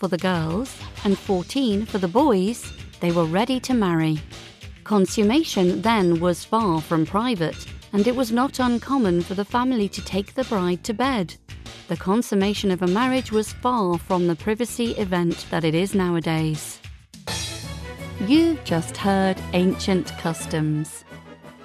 for the girls and 14 for the boys, they were ready to marry. Consummation then was far from private, and it was not uncommon for the family to take the bride to bed. The consummation of a marriage was far from the privacy event that it is nowadays. You've just heard Ancient Customs.